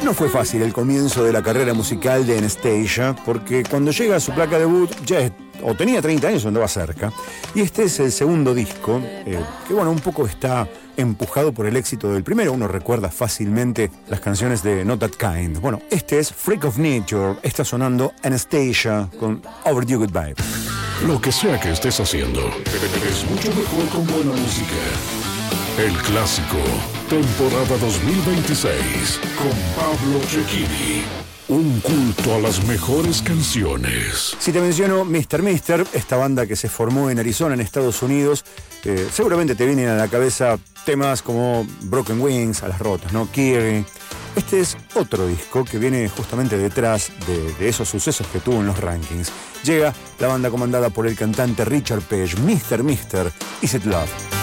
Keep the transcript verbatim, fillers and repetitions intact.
No fue fácil el comienzo de la carrera musical de Anastacia, porque cuando llega a su placa debut ya es, o tenía treinta años o andaba cerca, y este es el segundo disco, eh, que bueno, un poco está empujado por el éxito del primero. Uno recuerda fácilmente las canciones de Not That Kind. Bueno, este es Freak of Nature, está sonando Anastacia con Overdue Goodbye. Lo que sea que estés haciendo, es mucho mejor con buena música. El Clásico, temporada dos mil veintiséis, con Pablo Cecchini. Un culto a las mejores canciones. Si te menciono mister mister, esta banda que se formó en Arizona, en Estados Unidos, eh, seguramente te vienen a la cabeza temas como Broken Wings, A las Rotas, ¿no? Kiri. Este es otro disco que viene justamente detrás de, de esos sucesos que tuvo en los rankings. Llega la banda comandada por el cantante Richard Page, mister mister, Is It Love?